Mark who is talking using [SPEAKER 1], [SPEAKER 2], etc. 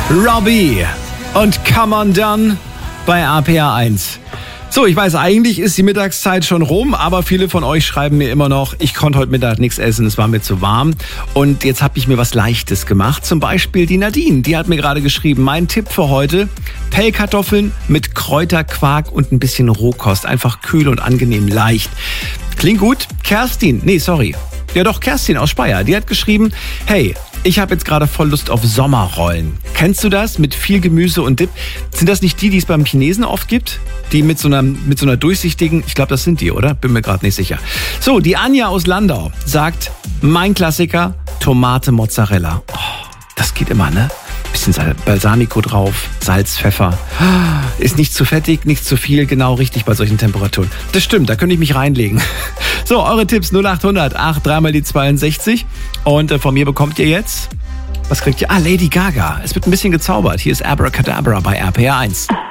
[SPEAKER 1] Robbie und Come On Done bei RPR 1. So, ich weiß, eigentlich ist die Mittagszeit schon rum, aber viele von euch schreiben mir immer noch, ich konnte heute Mittag nichts essen, es war mir zu warm. Und jetzt habe ich mir was Leichtes gemacht. Zum Beispiel die Nadine, die hat mir gerade geschrieben, mein Tipp für heute, Pellkartoffeln mit Kräuterquark und ein bisschen Rohkost. Einfach kühl und angenehm leicht. Klingt gut. Kerstin aus Speyer, die hat geschrieben, hey, ich habe jetzt gerade voll Lust auf Sommerrollen. Kennst du das? Mit viel Gemüse und Dip. Sind das nicht die es beim Chinesen oft gibt? Die mit so einer durchsichtigen, ich glaube, das sind die, oder? Bin mir gerade nicht sicher. So, die Anja aus Landau sagt, mein Klassiker, Tomate Mozzarella. Oh, das geht immer, ne? Bisschen Balsamico drauf, Salz, Pfeffer. Ist nicht zu fettig, nicht zu viel, genau richtig bei solchen Temperaturen. Das stimmt, da könnte ich mich reinlegen. So, eure Tipps 0800 83 die 62. Und von mir bekommt ihr jetzt, was kriegt ihr? Lady Gaga. Es wird ein bisschen gezaubert. Hier ist Abracadabra bei RPR 1.